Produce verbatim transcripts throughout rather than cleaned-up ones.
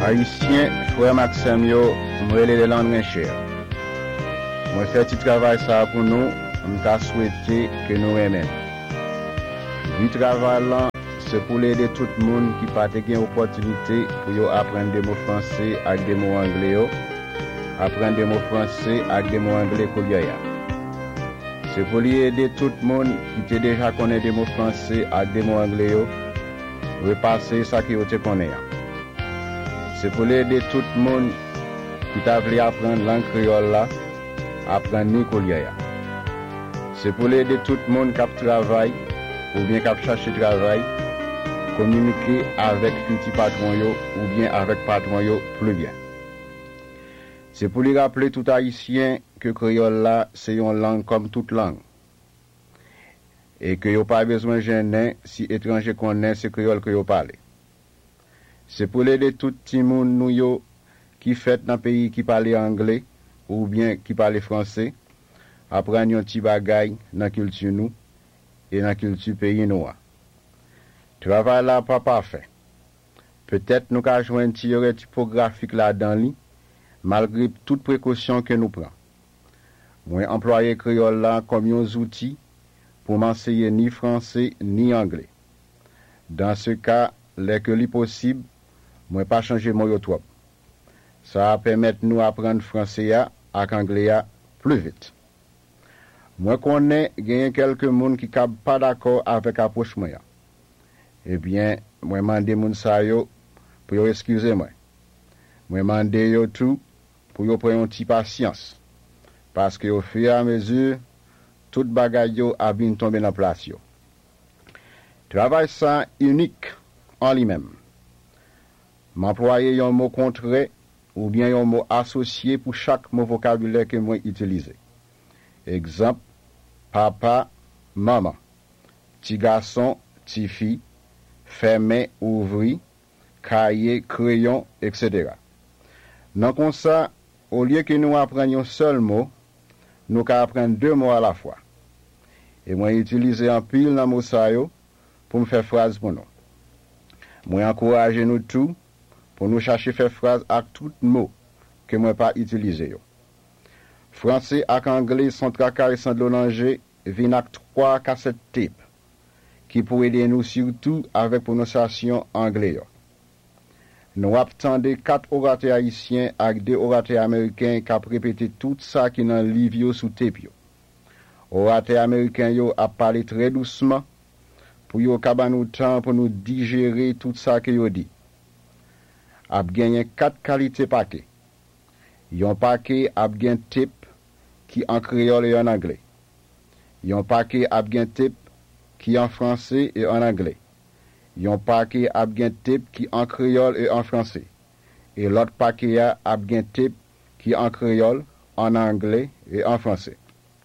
Haïtien, frère Maxime yo, moi les langues très cher. Moi fait petit travail ça pour nous, on t'a souhaité que nous aimons. Du travail là, c'est pour aider tout le monde qui pas de opportunité pour apprendre des mots français avec des mots anglais yo, apprendre des mots français avec des mots anglais qu'on y a. C'est pour aider tout le monde qui te déjà connaît des mots français avec des mots anglais yo, repasser ça qui te connaît. C'est pour aider tout le monde qui t'a voulu apprendre langue créole là, apprendre Nicolia. C'est pour aider tout le monde qui travaille ou bien qui cherche travail, communiquer avec petit patron yo ou bien avec patron yo plus bien. C'est pour lui rappeler tout haïtien que créole là c'est une langue comme toute langue. Et que yo pas besoin de gêner si étranger connaît ce créole que yo parle. C'est pour aider tout petit monde nou yo qui fait dans pays qui parle anglais ou bien qui parle français apprendre un petit bagay dans culture nous et dans culture pays nous. Travail là pas parfait. Peut-être nous ca joindre un petit typographique là dans li malgré toute précaution que nous prend. Moi employer créole là comme un outil pour m'enseigner ni français ni anglais. Dans ce cas, les que li possible moi pas changer mon trop. Ça va permettre nous apprendre français à anglais plus vite. Moi connais gagne quelques monde qui cap pas d'accord avec approche moi. Eh bien, moi mandé moun sa yo pour yo excuser moi. Moi mandé yo tout pour yo prendre un petit patience parce que au fur et à mesure toute bagaille yo a bien tomber dans place yo. Travail ça unique en lui-même. M'employer un mot contraire ou bien un mot associé pour chaque mot vocabulaire que moi utiliser. Exemple, papa, maman, petit garçon, petit fille, fermer, ouvrir, cahier, crayon, et cetera. Dans comme ça, au lieu que nous apprenions un seul mot, nous apprenons deux mots à la fois. Et moi utiliser un pile dans mot ça yo pour me faire phrase pour nous. Moi encourager nous tous pour nous chercher faire phrase avec tout mot que moi pas utiliser yo. Français et anglais sont tracas et sans l'olanger viennent avec trois cassettes type qui pour aider nous surtout avec prononciation anglais yo. Nous attendons quatre orateurs haïtiens avec deux orateurs américains qui a répété tout ça qui dans livre yo sous tape yo. Orateurs américains yo a parlé très doucement pour yo kaba nous temps pour nous digérer tout ça que yo dit. A gagné quatre qualités paquet. Yon paquet a gagné type qui en créole et en anglais. Yon paquet a gagné type qui en français et en anglais. Yon paquet a gagné type qui en créole et en français. Et l'autre paquet a gagné type qui en créole, en anglais et en français.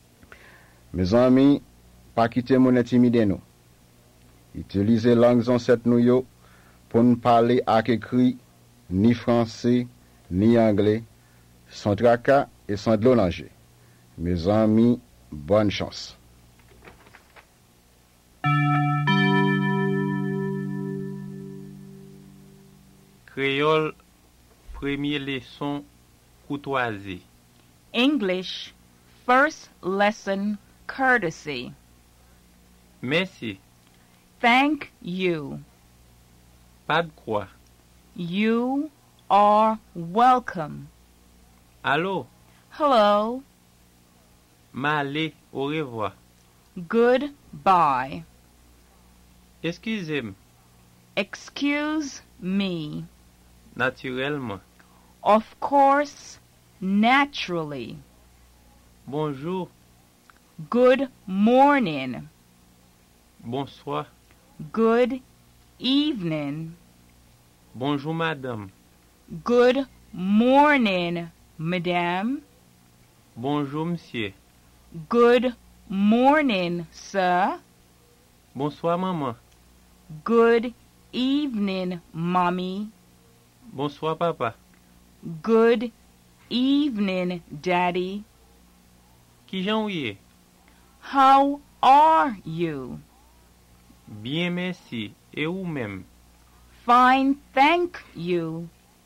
Mes amis, pas quitter mon intimidé nous. Utilisez langues ancêtres nous yo pour nous parler avec écrit ni français ni anglais sans tracas et sans de l'olanger. Mes amis, bonne chance. Créole, première leçon, courtoisie. English, first lesson, courtesy. Merci. Thank you. Pas de quoi. You are welcome. Allô? Hello. M'aller, au revoir. Goodbye. Excusez-moi. Excuse me. Naturellement. Of course, naturally. Bonjour. Good morning. Bonsoir. Good evening. Bonjour, madame. Good morning, madame. Bonjour, monsieur. Good morning, sir. Bonsoir, maman. Good evening, mommy. Bonsoir, papa. Good evening, daddy. Qui j'en ouye? How are you? Bien, merci. Et vous-même? Fine, thank you.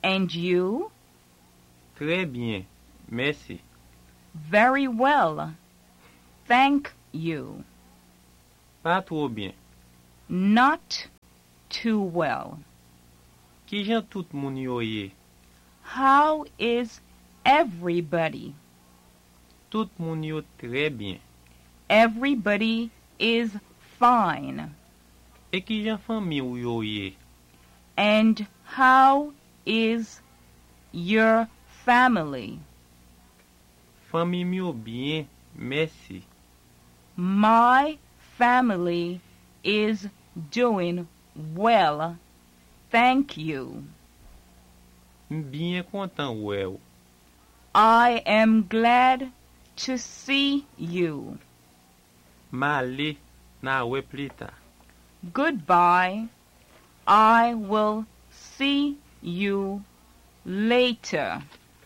And you? Très bien, merci. Very well. Thank you. Pas trop bien. Not too well. Ki jan tout moun yo ye? How is everybody? Tout moun yo très bien. Everybody is fine. E ki jan fami ou yo ye? And how is your family? Fami mi yo bien, merci. My family is doing well, thank you. M bien kontan wè ou. I am glad to see you. Ma le na wè pli ta. Goodbye. I will see you later.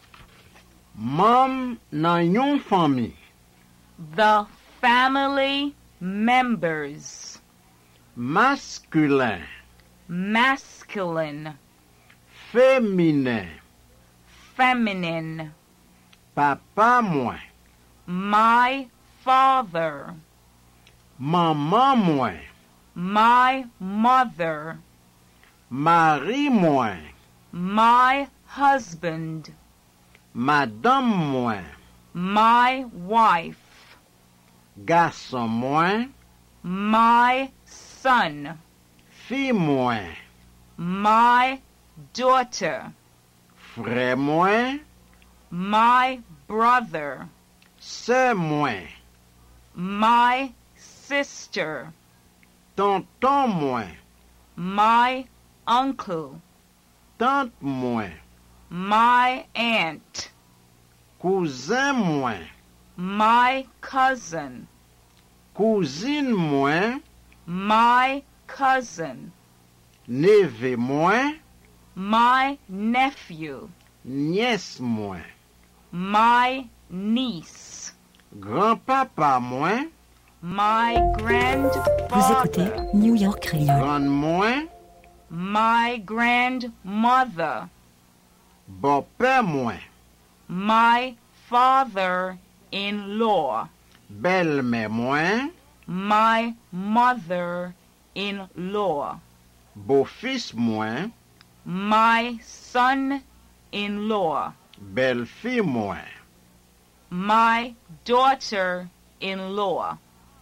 Mam nan yon fami. The family members. Masculin, Masculine, féminin. feminine. Papa mwen, My father. maman mwen, My mother. mari mwen, My husband. madame mwen, My wife. garçon mwen, My son. fi mwen, My daughter. frère mwen, My brother. sœur mwen, My sister. tonton mwen, My uncle. tante mwen, My aunt. cousin mwen, My cousin. cousine mwen, My cousin. neve mwen, My nephew. nièce mwen, My niece. grand-papa mwen, My Vous écoutez grandfather. New York Radio. grande mwen, My grandmother. beau-père mwen, My father-in-law. belle-mère mwen, My mother-in-law. beau-fils mwen, My son-in-law. belle-fille mwen. My daughter-in-law.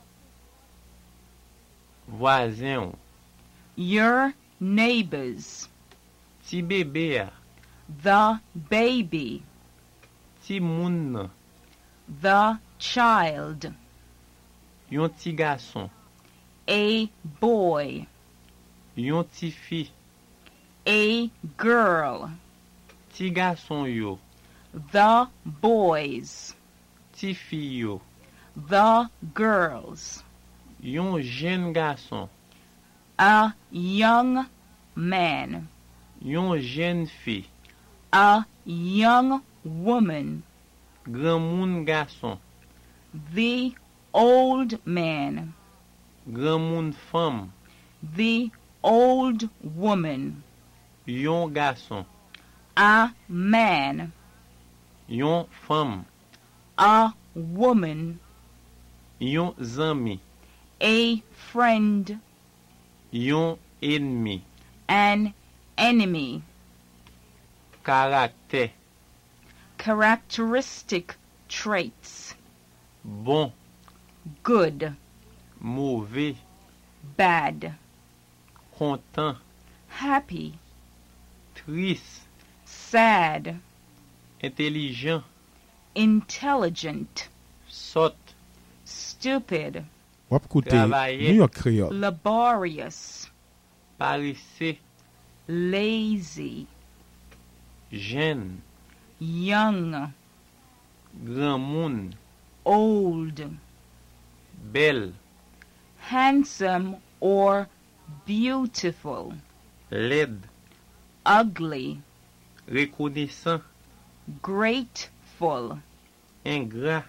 Voisin ou. Your neighbors. Ti bebe ya. The baby. Ti moun nan. The child. Yon ti gason. A boy. Yon ti fi. A girl. Ti gason yo. The boys. Ti fi yo. The girls. Yon jen gason. A young man. Yon jen fi. A young woman. Gran moun gason. The old man. Gran moun fam. The old woman. Yon gason. A man. Yon fam. A woman. Yon zami. A friend. Yon enmi. An enemy. Karakter. Characteristic traits. Bon. Good. Mauvais. Bad. Content. Happy. Triste. Sad. Intelligent. Intelligent. Sot. Stupid. Wap koute Travailler. New York Creole. Laborious. Paresse. Lazy. Jeune. Young. Gran moun. Old. Belle. Handsome or beautiful. Laide. Ugly. Reconnaissant. Grateful. Ingrat.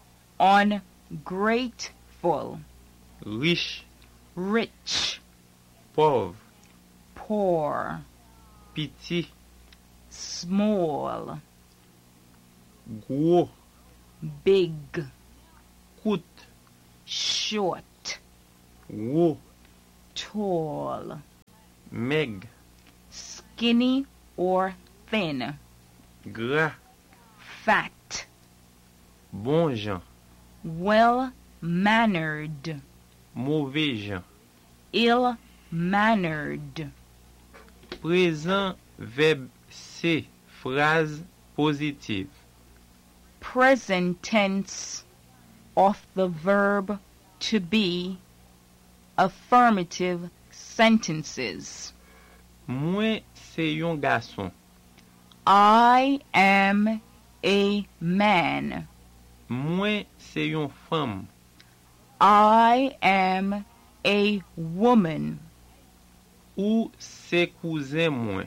Ungrateful. Riche. Rich. Pauvre. Poor. Petit. small, gros, big, court, short, gros, tall, maigre, skinny or thin, gras, fat, bon gens, well-mannered, mauvais gens. ill-mannered, Présent verbe C, phrase positive. present tense of the verb to be, affirmative sentences. Moi c'est yon garçon. I am a man. Moi c'est yon femme. I am a woman. Ou c'est cousin moi.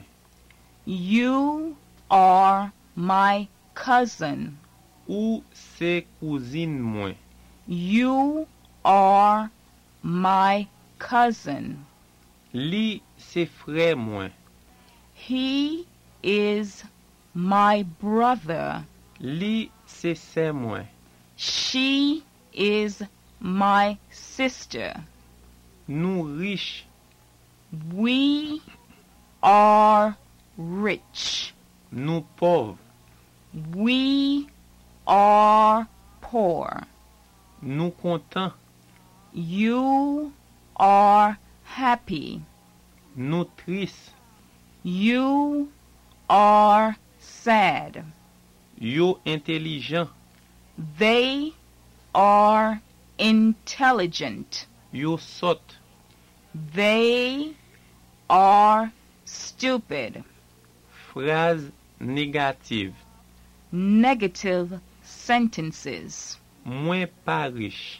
You are my cousin. Ou c'est cousine moi. You are my cousin. Li c'est frère moi. He is my brother. Li c'est sœur moi. She is my sister. Nous riches. We are rich. Nous pauvres. We are poor. Nous contents. You are happy. Nous tristes. You are sad. Yo intelligent. They are intelligent. Yo sot. They are stupid. Phrase négative. Negative sentences. Moins pas riche.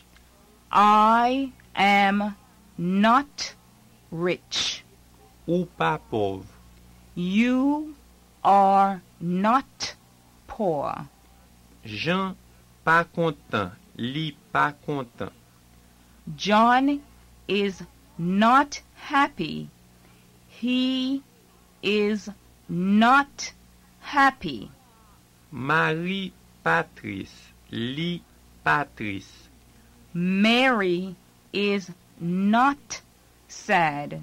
I am not rich. Ou pas pauvre. You are not poor. Jean pas content. Li pas content. John is not happy. He is not happy. Marie Patrice. Li Patrice. Mary is not sad.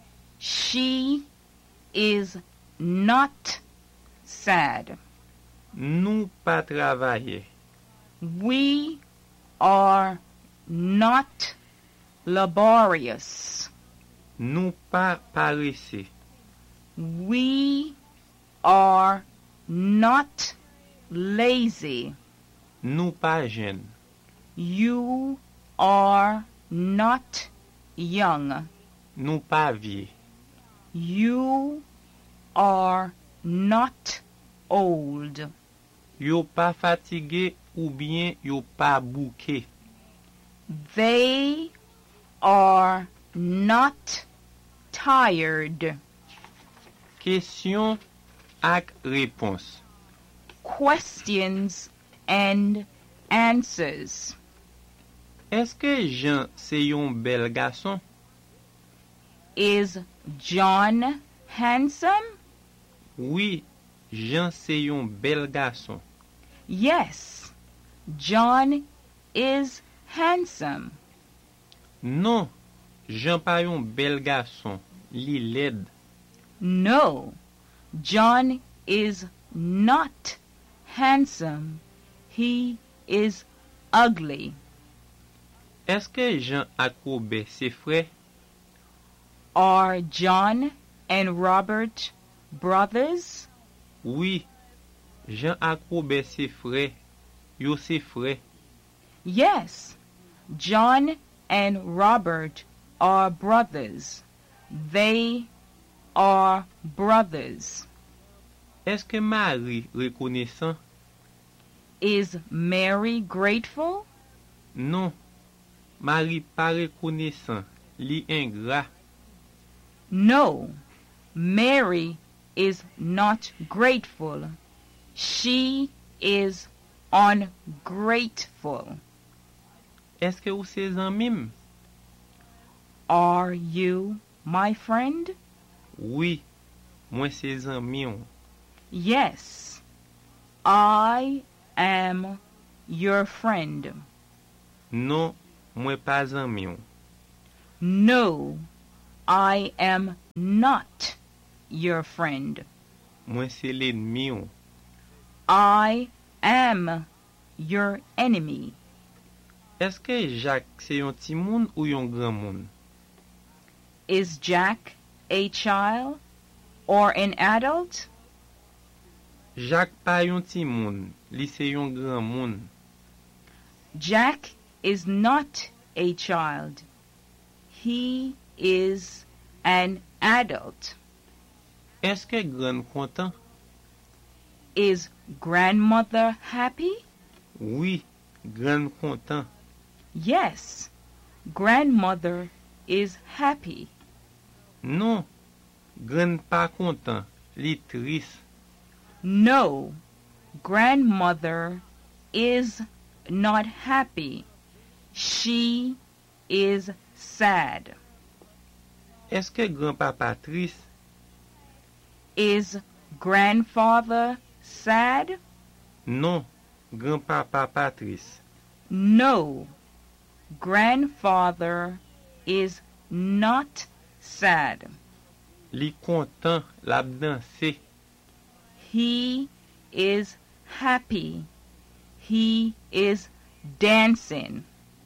She is not sad. Nous pas travailler. We are not laborious. Nous pas paresseux. We are not lazy. Nous pas jeunes. You are not young. Nous pas vieux. You are not old. Yo pas fatigué ou bien yo pas bouqué. They are not tired. Question ak réponse. Questions and answers. Est-ce que Jean c'est yon bel garçon? Is John handsome? Oui, Jean c'est yon bel garçon. Yes, John is handsome. Non, Jean pas yon bel garçon. Li laid. No, John is not handsome. He is ugly. Est-ce que Jean ak Robert c'est frère? Are John and Robert brothers? Oui, Jean ak Robert c'est frère. Yo c'est frère. Yes, John and Robert are brothers. They are brothers. Est-ce que Marie reconnaissant? Is Mary grateful? Non, Marie pas reconnaissant. Li ingrat. No, Mary is not grateful. She is ungrateful. Est-ce que ou c'est zanmim? Are you my friend? Oui, moi c'est zanmi. Yes, I am your friend. Non, mwen pa zanmi ou. No, I am not your friend. Mwen se l'ennemi ou. I am your enemy. Eske Jacques se yon ti moun ou yon gran moun? Is Jack a child or an adult? Jacques pa yon ti moun, li se yon gran moun. Jack is not a child. He is an adult. Eske gran kontan? Is grandmother happy? Oui, gran kontan. Yes, grandmother is happy. Non, gran pa kontan, li tris. No, grandmother is not happy. She is sad. Eske gran papa tris? Is grandfather sad? Non, gran papa pa tris. No, grandfather is not sad. Li kontan, lap danse. He is happy. He is dancing.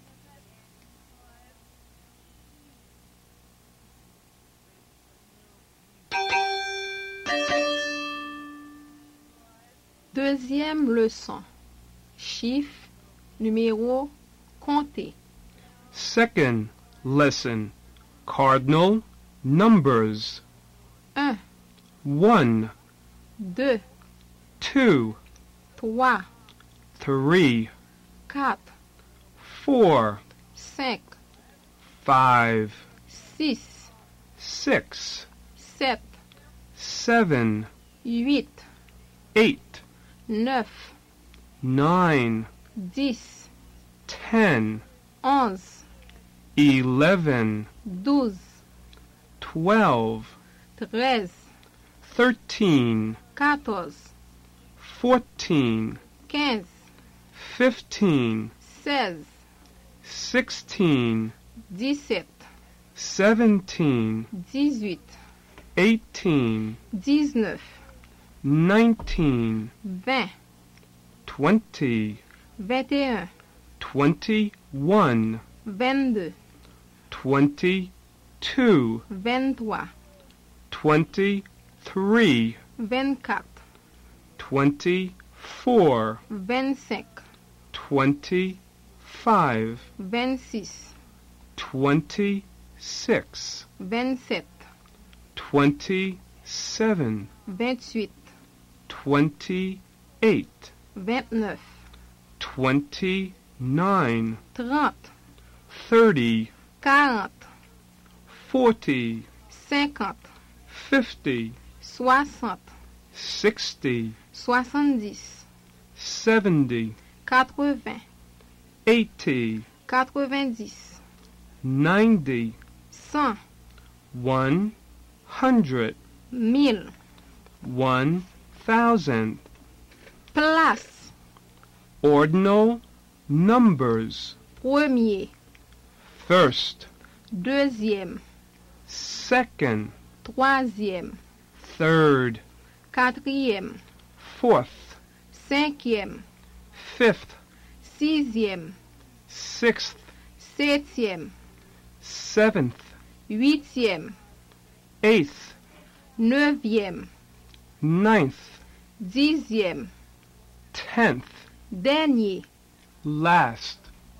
Deuxième leçon. Chiffres, numéros, compter. Second lesson. Cardinal numbers. Un, One, deux, two, trois, three, quatre, four, cinq, five, six, six, sept, seven, huit, eight, neuf, nine, dix, ten, onze, eleven, douze, twelve, treize, thirteen, quatorze, fourteen, quinze, fifteen, seize, sixteen, dix-sept, seventeen, dix-huit, eighteen, dix-neuf, nineteen, vingt, twenty, vingt et un, twenty-one, vingt-deux, twenty-two, vingt-trois, twenty-three, vingt-quatre, twenty-four, vingt-cinq, twenty-five, vingt-six, twenty-six, vingt-sept, twenty-seven, vingt-huit, twenty-eight, vingt-neuf, twenty-nine, trente, thirty, quarante, forty, cinquante, fifty, soixante, sixty, soixante-dix, seventy, quatre-vingts, eighty, quatre-vingt-dix, ninety, cent, one hundred, mille, one thousand. place, Ordinal numbers. premier, First, deuxième, second, troisième, third, quatrième, fourth, cinquième, fifth, sixième, sixth, septième, seventh, huitième, eighth, neuvième, ninth, dixième, tenth, dernier. last.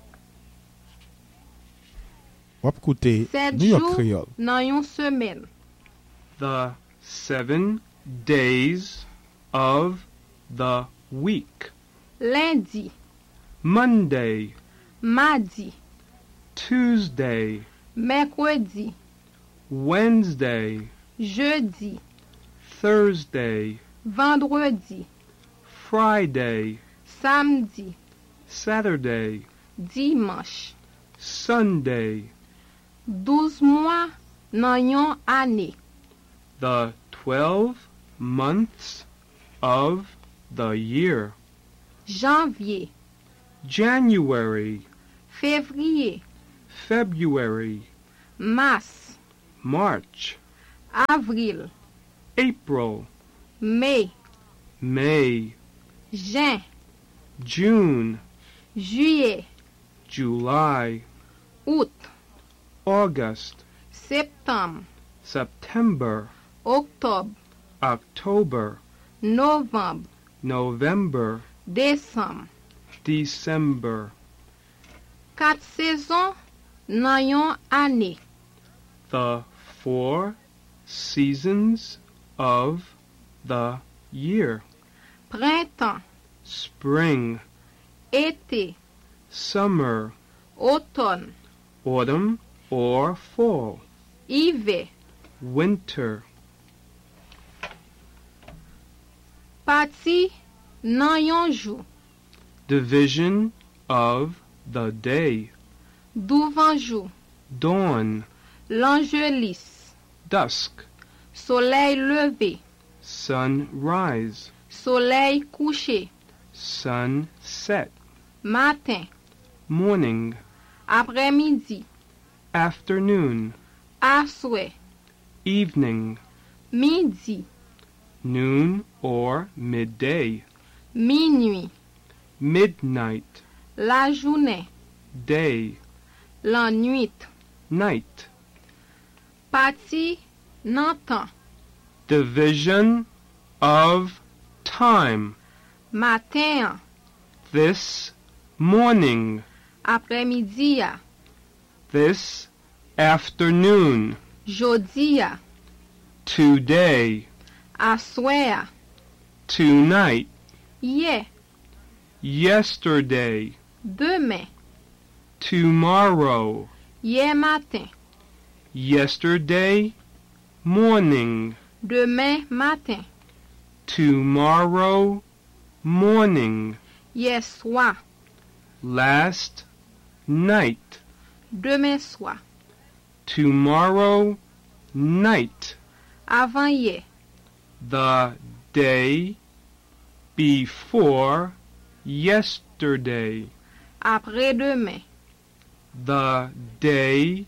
Wap koute Sept New York jours Creole. nan yon semaine. The seven days of the week. Lundi, Monday, mardi, Tuesday, mercredi, Wednesday, jeudi, Thursday, vendredi, Friday, samedi, Saturday, dimanche. Sunday. douze mois nan yon ane. The twelve months of the year. janvier, January, février, February, mars, March, avril, April, mai, May, juin, June, juillet, July, août, August, septembre, September, octobre, October, novembre, November, décembre. December. Quatre saisons nan yon année. The four seasons of the year. Printemps, Spring, été, summer, automne, autumn or fall, hiver. winter. Parti nan yon jour. Division of the day. Douvan jour. Dawn, L'angélisse. dusk, Soleil levé. sunrise, Soleil couché. sunset, Matin. morning, Après-midi. afternoon, Aswe. evening, Midi. noon or midday, Minuit. midnight, La journée. day, La nuit. night. Parti nan temps. Division of time. Matin. This morning, Après-midi ya. this afternoon, Jodi ya. today, Aswe ya. tonight, Hier. yesterday, Demain. tomorrow, Hier matin. yesterday morning, Demain matin. tomorrow morning, Hier soir. last night, Demain soir. tomorrow night, Avant hier. the day before yesterday, Après-demain. the day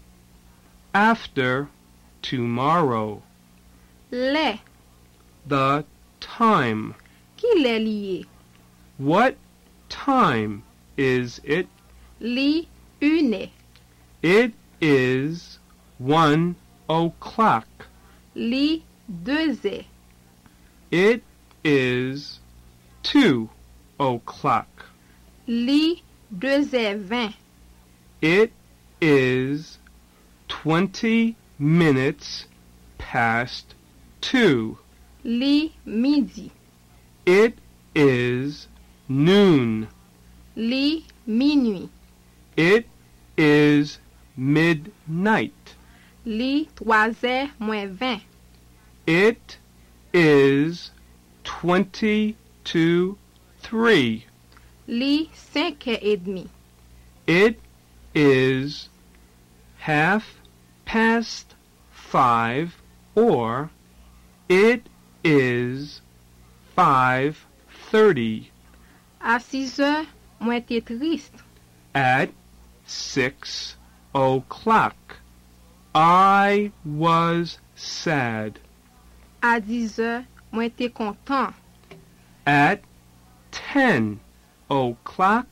after tomorrow, Les. the time. Qui l'est lié? What time is it? Li une. It is one o'clock. Li deux heures. It is two o'clock. Li deux heures vingt. It is twenty minutes past two. Li midi. It is noon. Li minuit. It is midnight. Li trois heures moins vingt. It is twenty to three. Li cinq heures et demie. It is half past five, or it is five thirty. À six heures, moi t'es triste. At six o'clock, I was sad. À dix heures, moi t'es content. At ten o'clock,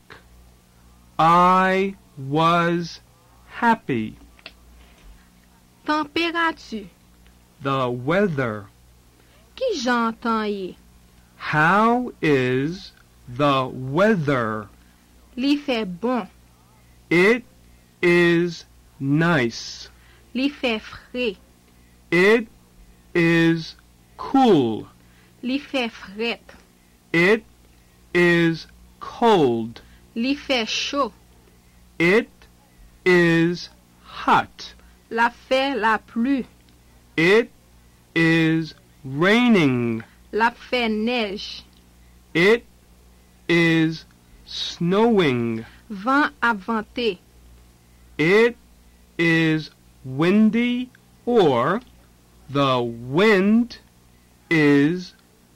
I was happy. Température. The weather. Qui j'entends y? How is the weather? Li fait bon. It is nice. Li fait frais. It is cool. Li fait fret. It is cold. Li fait chaud. It is hot. La fait la pluie. It is raining. La fait neige. It is snowing. Vent à venter. It is windy, or the wind is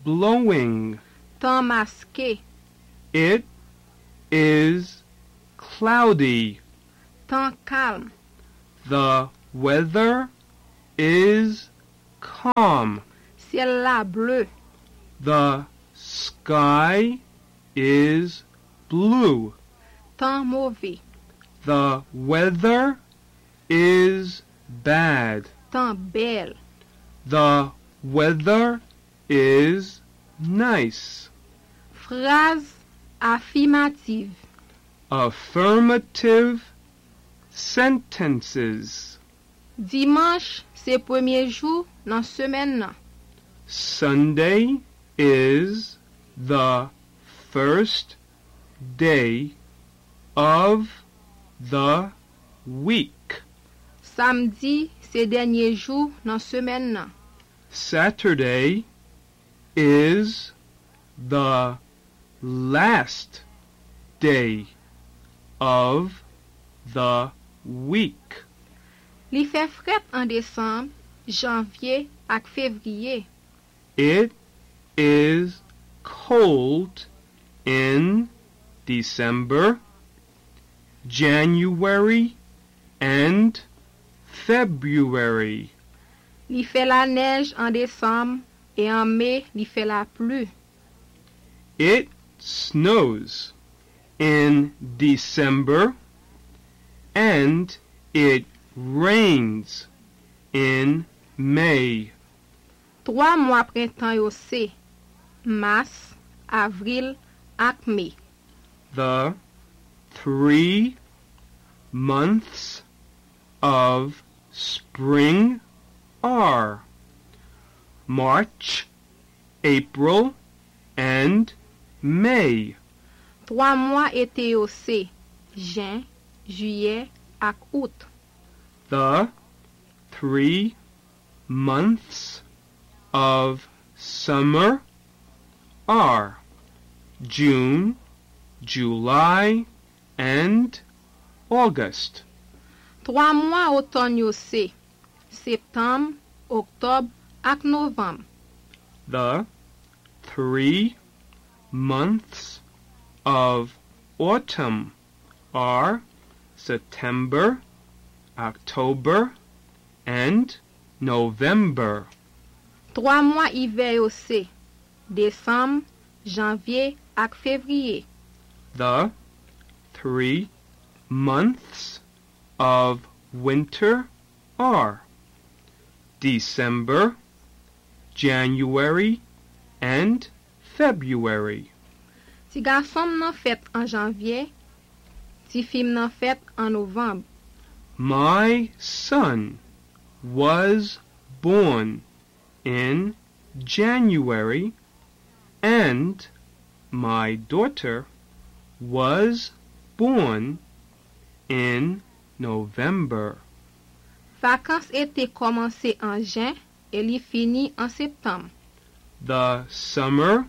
blowing. Temps masqué. It is cloudy. Temps calme. The weather is calm. Ciel là bleu. The sky is blue. Temps mauvais. The weather is bad. Temps belle. The weather is nice. Phrase affirmative. Affirmative sentences. Dimanche, c'est premier jour dans semaine nan. Sunday is the first day of the week. Samedi, c'est dernier jour dans semaine nan. Saturday is the last day of the week. Li fait fret en décembre, janvier ak février. It is cold in December, January, and February. Li fait la neige en décembre et en mai li fait la pluie. It snows in December and it rains in May. Trois mois printemps yo se mars, avril ak mai. The three months of spring are March, April, and May. Trois mois été yo se juin, juillet ak août. The three months of summer are June, July, and August. Trois mois automne yo se septembre, octobre ak novembre. The three months of autumn are September, October, and November. Trois mois hiver yo se décembre, janvier ak février. The three months of winter are December, January, and February. Ti garçon nan fête en janvier, ti fille nan fête en novembre. My son was born in January and my daughter was born in November. Vacances été commencé en juin et li fini en septembre. The summer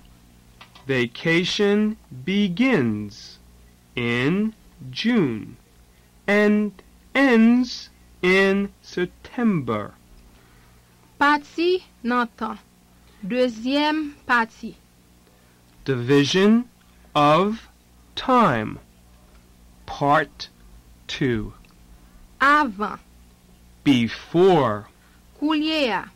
vacation begins in June and ends in September. Partie nan temps. Deuxième partie. Division of time. Part two. Avant. Before. Coulier.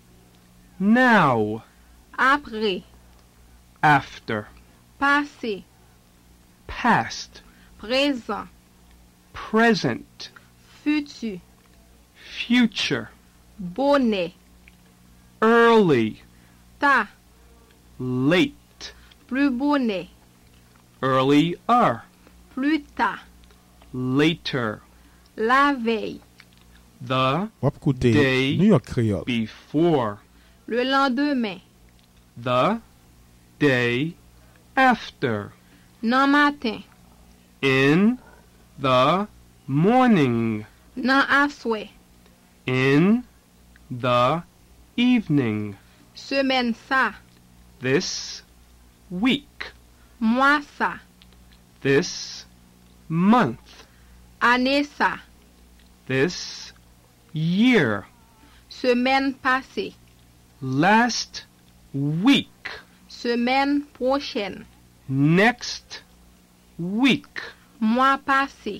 Now. Après. After. Passé. Past. Présent. Present. Futur. Future. Bonnet. Early. Ta. Late. Plus bonnet. Earlier. Plus tard. Later. La veille. The Wap koute day New York Creole. before. Le lendemain. The day after. Nan matin. In the morning. Nan aswe. In the evening. Semaine sa. This week. Mois sa. This month. Année sa. This year. Semaine passée. Last week. semaine prochaine, next week, mois passé,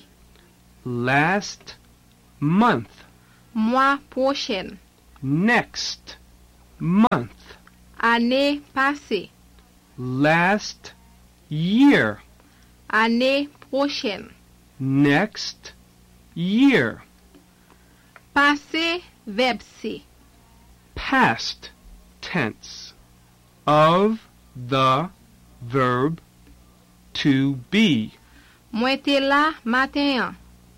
last month, mois prochain, next month, année passée, last year, année prochaine. next year, Passé, verbe C. past tense of the verb to be. Moi te là matin.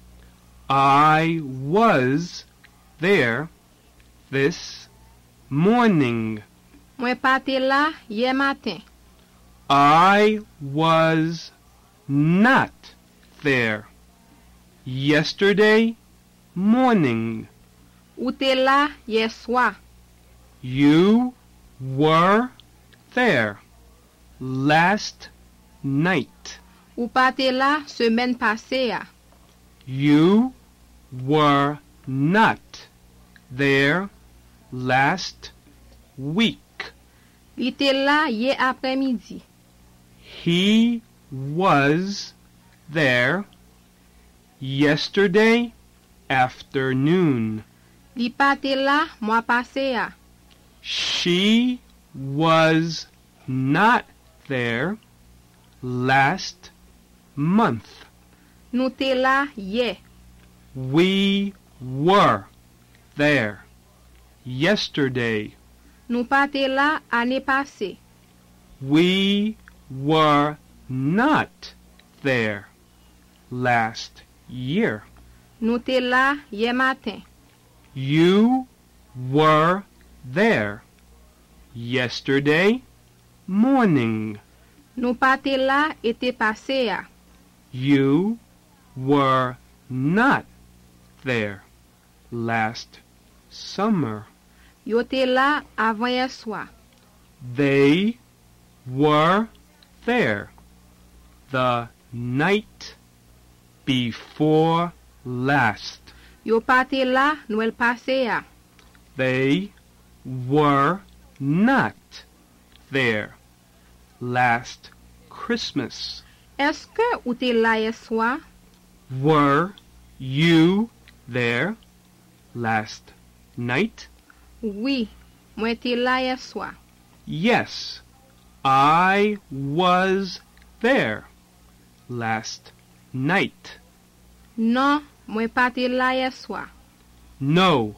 I was there this morning. Moi pas te là hier matin. I was not there yesterday morning. Ou te là hier soir. You were there last night. Ou pas te là semaine passée. a. You were not there last week. Li te là hier après-midi. He was there yesterday afternoon. Li pas te là mois passé. a. She was not there last month. Nou te là hier. We were there yesterday. Nou pas te là année passée. We were not there last year. Nou te là hier matin. You were there yesterday morning. Nou pas te là été passé. a. You were not there last summer. Yo te là avant hier soir. They were there the night before last. Yo pas te là Noël passé. a. They were not there last Christmas. Est-ce que ou te là hier soir? Were you there last night? Oui, moi te là hier soir. Yes, I was there last night. Non, moi pas te là hier soir. No,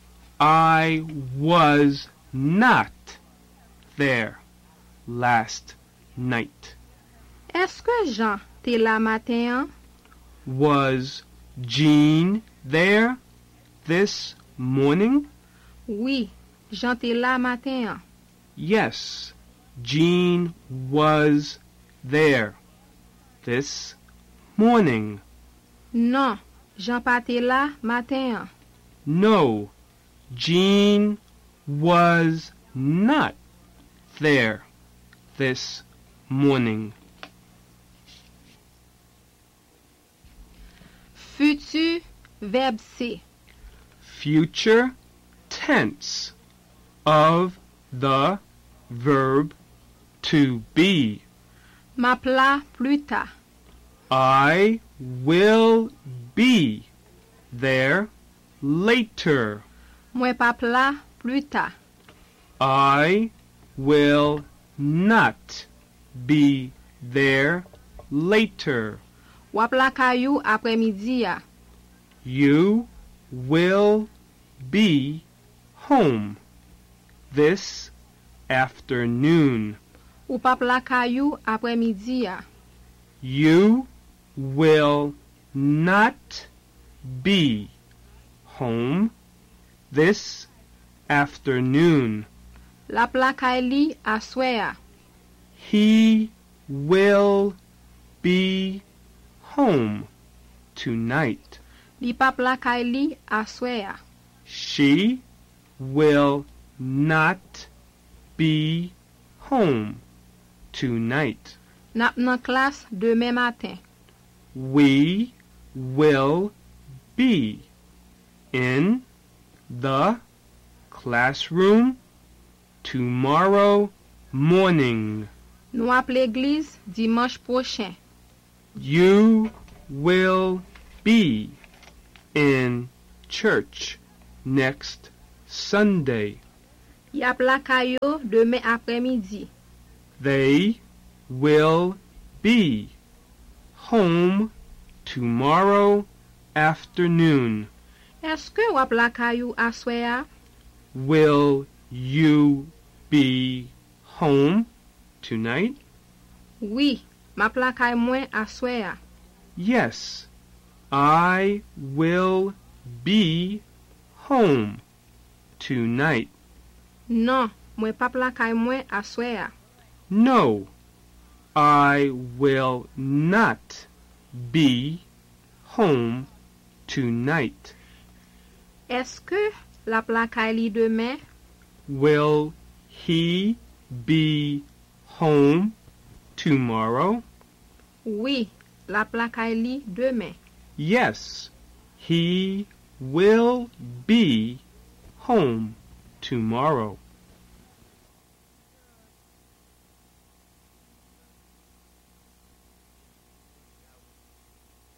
I was not there last night. Est-ce que Jean te là matin? Was Jean there this morning? Oui, Jean te là matin. Yes, Jean was there this morning. Non, Jean pas te là matin. No, Jean was not there this morning. Futur, verbe C. Future tense of the verb to be. M'appela plus tard. I will be there later. Moi pas pla plus tard. I will not be there later. Wap la kayou après-midi a. You will be home this afternoon. Ou pap la kayou après-midi a. You will not be home this afternoon. La pla kay li aswe a. He will be home tonight. Li pap la kay li aswe a. She will not be home tonight. Nap nan klas demain matin. We will be in the classroom tomorrow morning. Nou ap l'église dimanche prochain. You will be in church next Sunday. Y ap la kayo demain après-midi. They will be home tomorrow afternoon. Est-ce que wap la kayo aswea? Will you be home tonight? Oui, map la kay mwen aswea. Yes, I will be home tonight. Non, mwen pap la kay mwen aswea. No, I will not be home tonight. Est-ce que la pla kay li demain? Will he be home tomorrow? Oui, la pla kay li demain. Yes, he will be home tomorrow.